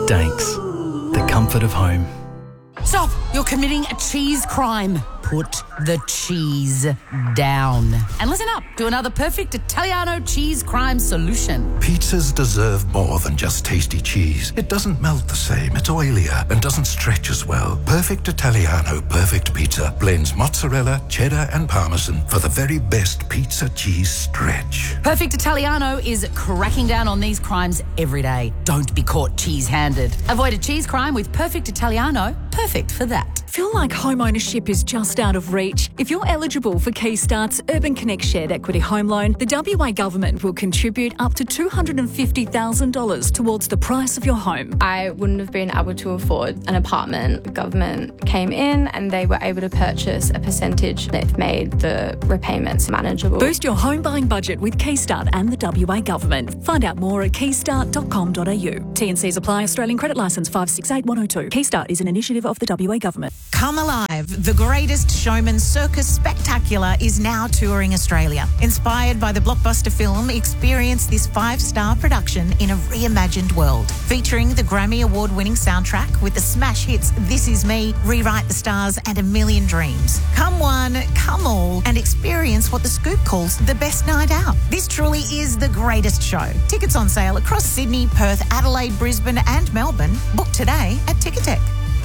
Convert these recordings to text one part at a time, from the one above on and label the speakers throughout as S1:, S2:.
S1: Danks, the comfort of home.
S2: Stop! You're committing a cheese crime. Put the cheese down. And listen up to another perfect Italiano cheese crime solution.
S3: Pizzas deserve more than just tasty cheese. It doesn't melt the same, it's oilier and doesn't stretch as well. Perfect Italiano Perfect Pizza blends mozzarella, cheddar and parmesan for the very best pizza cheese stretch.
S2: Perfect Italiano is cracking down on these crimes every day. Don't be caught cheese-handed. Avoid a cheese crime with Perfect Italiano. Perfect for that.
S4: Feel like home ownership is just out of reach? If you're eligible for Keystart's Urban Connect Shared Equity Home Loan, the WA Government will contribute up to $250,000 towards the price of your home.
S5: I wouldn't have been able to afford an apartment. The government came in and they were able to purchase a percentage. They've made the repayments manageable.
S4: Boost your home buying budget with Keystart and the WA Government. Find out more at keystart.com.au. T&Cs apply. Australian Credit Licence 568102. Keystart is an initiative of the WA Government.
S6: Come Alive, the greatest showman circus spectacular, is now touring Australia. Inspired by the blockbuster film, experience this 5-star production in a reimagined world. Featuring the Grammy Award-winning soundtrack with the smash hits This Is Me, Rewrite the Stars and A Million Dreams. Come one, come all, and experience what The Scoop calls the best night out. This truly is the greatest show. Tickets on sale across Sydney, Perth, Adelaide, Brisbane and Melbourne. Book today at Ticketek.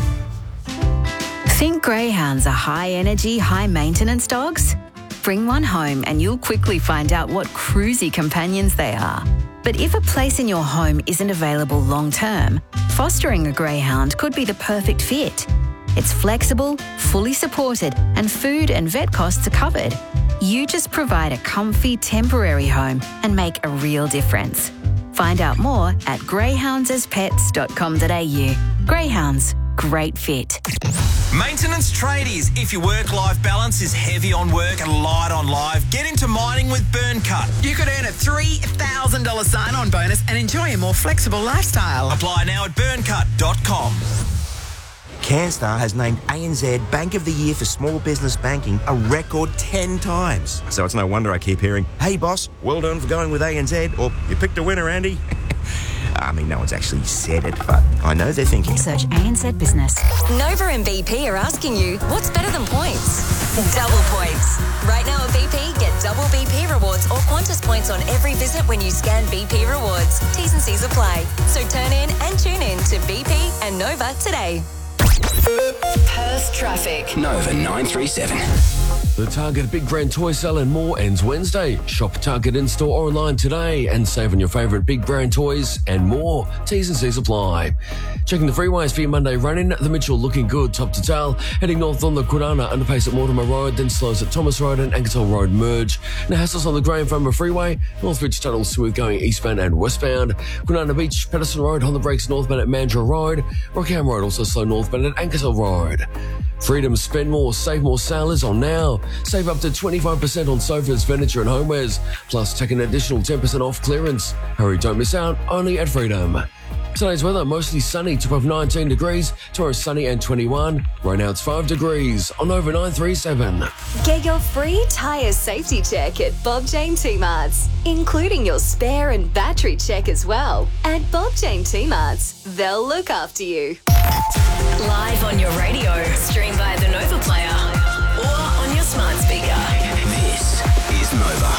S7: Think greyhounds are high-energy, high-maintenance dogs? Bring one home and you'll quickly find out what cruisy companions they are. But if a place in your home isn't available long-term, fostering a greyhound could be the perfect fit. It's flexible, fully supported, and food and vet costs are covered. You just provide a comfy, temporary home and make a real difference. Find out more at greyhoundsaspets.com.au. Greyhounds, great fit.
S8: Maintenance tradies. If your work-life balance is heavy on work and light on life, get into mining with Burncut.
S9: You could earn a $3,000 sign-on bonus and enjoy a more flexible lifestyle.
S8: Apply now at burncut.com.
S10: CanStar has named ANZ Bank of the Year for Small Business Banking a record 10 times. So it's no wonder I keep hearing, "Hey boss, well done for going with ANZ," or "You picked a winner, Andy." I mean, no one's actually said it, but I know they're thinking.
S7: Search ANZ Business.
S11: Nova and BP are asking you, what's better than points? Double points. Right now at BP, get double BP rewards or Qantas points on every visit when you scan BP rewards. T's and C's apply. So turn in and tune in to BP and Nova today.
S12: Perth traffic.
S13: Nova 937. The Target Big Brand Toy Sale and more ends Wednesday. Shop Target in-store or online today and save on your favourite big brand toys and more. T's and C's apply. Checking the freeways for your Monday run-in. The Mitchell looking good, top to tail. Heading north on the Kwinana underpass at Mortimer Road, then slows at Thomas Road and Ankersall Road merge. Now hassles on the Graham Farmer Freeway. Northridge Tunnel smooth going eastbound and westbound. Kwinana Beach, Patterson Road on the brakes northbound at Mandurah Road. Rockham Road also slow northbound at Ankersall Road. Freedom Spend More, Save More sale is on now. Save up to 25% on sofas, furniture and homewares, plus take an additional 10% off clearance. Hurry, don't miss out, only at Freedom. Today's weather, mostly sunny, top of 19 degrees. Tomorrow sunny and 21. Right now it's 5 degrees on Nova 937.
S12: Get your free tyre safety check at Bob Jane T-Marts, including your spare and battery check as well. At Bob Jane T-Marts, they'll look after you.
S11: Live on your radio, stream via the Nova Player or on your smart speaker.
S13: This is Nova.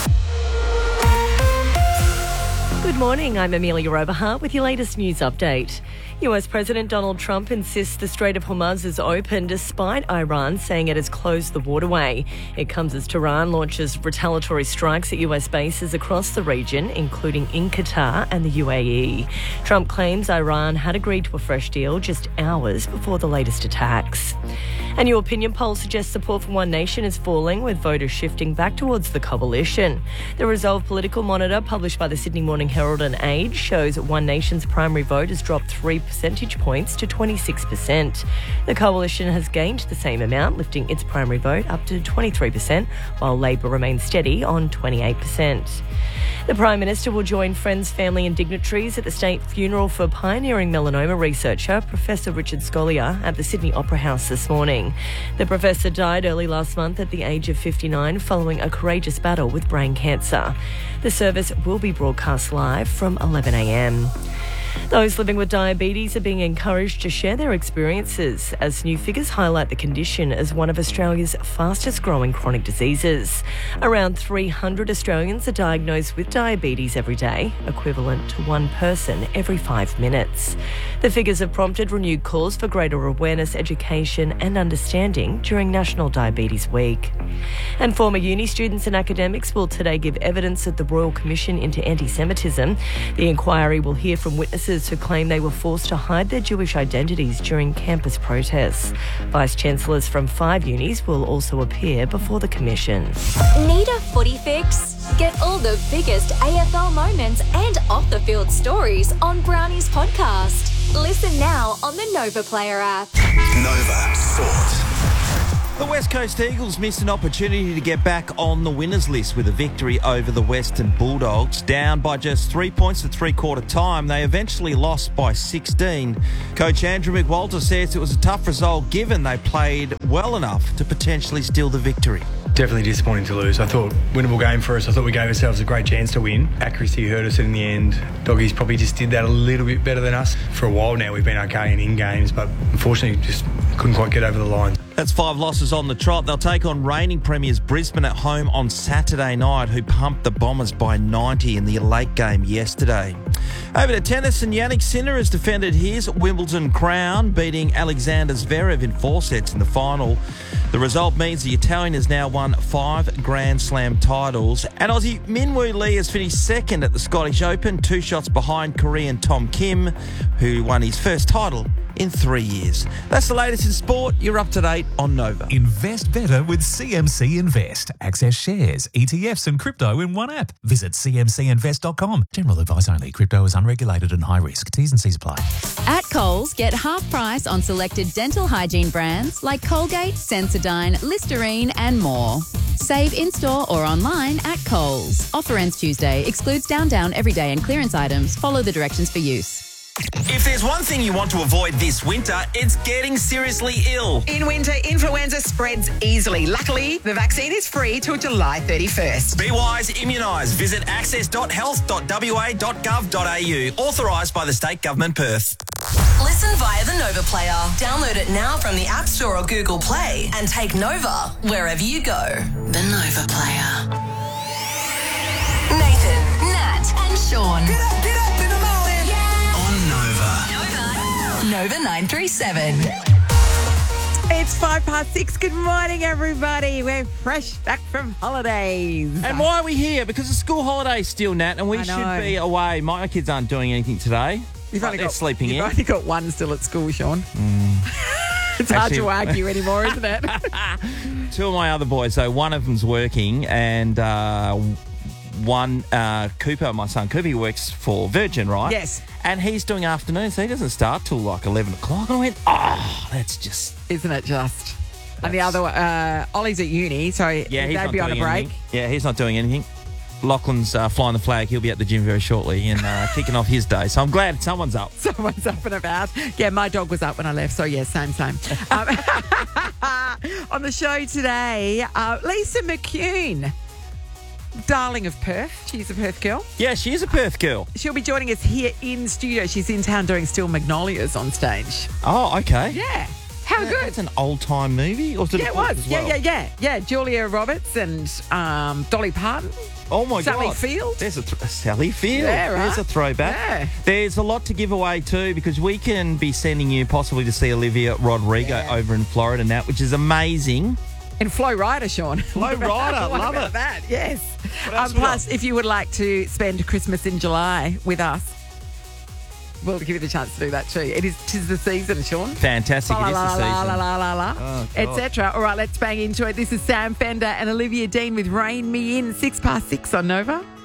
S14: Good morning, I'm Amelia Overhart with your latest news update. US President Donald Trump insists the Strait of Hormuz is open despite Iran saying it has closed the waterway. It comes as Tehran launches retaliatory strikes at US bases across the region, including in Qatar and the UAE. Trump claims Iran had agreed to a fresh deal just hours before the latest attacks. A new opinion poll suggests support for One Nation is falling, with voters shifting back towards the coalition. The Resolve Political Monitor, published by the Sydney Morning Herald and Age, shows One Nation's primary vote has dropped 3 percentage points to 26%. The coalition has gained the same amount, lifting its primary vote up to 23%, while Labor remains steady on 28%. The Prime Minister will join friends, family and dignitaries at the state funeral for pioneering melanoma researcher Professor Richard Scolyer at the Sydney Opera House this morning. The professor died early last month at the age of 59 following a courageous battle with brain cancer. The service will be broadcast live from 11 a.m. Those living with diabetes are being encouraged to share their experiences as new figures highlight the condition as one of Australia's fastest growing chronic diseases. Around 300 Australians are diagnosed with diabetes every day, equivalent to one person every 5 minutes. The figures have prompted renewed calls for greater awareness, education and understanding during National Diabetes Week. And former uni students and academics will today give evidence at the Royal Commission into Anti-Semitism. The inquiry will hear from witnesses who claim they were forced to hide their Jewish identities during campus protests. Vice-Chancellors from 5 unis will also appear before the Commission.
S12: Need a footy fix? Get all the biggest AFL moments and off-the-field stories on Brownie's podcast. Listen now on the Nova Player app.
S8: Nova Sport. The West Coast Eagles missed an opportunity to get back on the winners list with a victory over the Western Bulldogs. Down by just 3 points at three-quarter time, they eventually lost by 16. Coach Andrew McWalter says it was a tough result given they played well enough to potentially steal the victory.
S15: Definitely disappointing to lose. I thought winnable game for us. I thought we gave ourselves a great chance to win. Accuracy hurt us in the end. Doggies probably just did that a little bit better than us. For a while now we've been okay in games, but unfortunately just couldn't quite get over the line.
S8: That's 5 losses on the trot. They'll take on reigning premiers Brisbane at home on Saturday night, who pumped the Bombers by 90 in the late game yesterday. Over to tennis, and Yannick Sinner has defended his Wimbledon crown, beating Alexander Zverev in 4 sets in the final. The result means the Italian has now won 5 Grand Slam titles, and Aussie Minwoo Lee has finished second at the Scottish Open, 2 shots behind Korean Tom Kim, who won his first title in 3 years. That's the latest in sport. You're up to date on Nova.
S16: Invest better with CMC Invest. Access shares, ETFs and crypto in one app. Visit cmcinvest.com. General advice only. Crypto is unregulated and high risk. T's and C's apply.
S17: At Coles, get half price on selected dental hygiene brands like Colgate, Sensodyne, Listerine and more. Save in-store or online at Coles. Offer ends Tuesday. Excludes down, everyday and clearance items. Follow the directions for use.
S8: If there's one thing you want to avoid this winter, it's getting seriously ill.
S9: In winter, influenza spreads easily. Luckily, the vaccine is free till July 31st.
S8: Be wise, immunise. Visit access.health.wa.gov.au. Authorised by the State Government Perth.
S11: Listen via the Nova Player. Download it now from the App Store or Google Play and take Nova wherever you go. The Nova Player. Nathan, Nat and Sean.
S8: Get up in the morning.
S11: Yeah.
S8: On Nova.
S11: Nova 937.
S18: It's 6:05. Good morning, everybody. We're fresh back from holidays.
S8: And why are we here? Because it's school holidays still, Nat, and we should be away. My kids aren't doing anything today.
S18: You've only
S8: sleeping in.
S18: You've only got one still at school, Sean. It's hard to argue anymore, isn't it?
S8: 2 of my other boys, though, one of them's working, and one, Cooper, my son Cooper, he works for Virgin, right?
S18: Yes.
S8: And he's doing afternoons, so he doesn't start till like 11 o'clock. And I went, that's just...
S18: Isn't it just? And the other, Ollie's at uni, so they'd be on a break.
S8: Yeah, he's not doing anything. Lachlan's flying the flag. He'll be at the gym very shortly and kicking off his day. So I'm glad someone's up.
S18: Someone's up and about. Yeah, my dog was up when I left. So, yeah, same. On the show today, Lisa McCune, darling of Perth. She's a Perth girl.
S8: Yeah, she is a Perth girl.
S18: She'll be joining us here in studio. She's in town doing Steel Magnolias on stage.
S8: Oh, okay.
S18: Yeah. How good.
S8: It's an old-time movie? Or
S18: Yeah, it was. As well? Yeah. Julia Roberts and Dolly Parton.
S8: Oh, my
S18: Sally
S8: God.
S18: Field.
S8: There's a Sally Field.
S18: Yeah, right.
S8: There's a throwback.
S18: Yeah.
S8: There's a lot to give away too, because we can be sending you possibly to see Olivia Rodrigo over in Florida now, which is amazing.
S18: In Flow Rider, Sean.
S8: Flow Rider, love it.
S18: That, yes.
S8: Plus,
S18: if you would like to spend Christmas in July with us, we'll give you the chance to do that too. Tis the season, Sean.
S8: Fantastic. It is the season.
S18: Oh, etc. All right, let's bang into it. This is Sam Fender and Olivia Dean with Rain Me In, 6:06 on Nova.